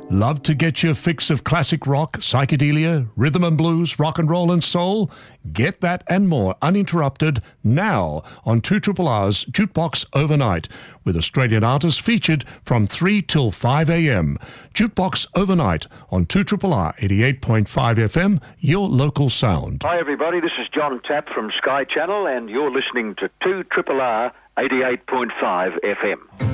Love to get your fix of classic rock, psychedelia, rhythm and blues, rock and roll and soul? Get that and more uninterrupted now on 2RRR's Jukebox Overnight, with Australian artists featured from 3 till 5 a.m. Jukebox Overnight on 2RRR 88.5 FM, your local sound. Hi everybody, this is John Tapp from Sky Channel and you're listening to 2RRR 88.5 FM.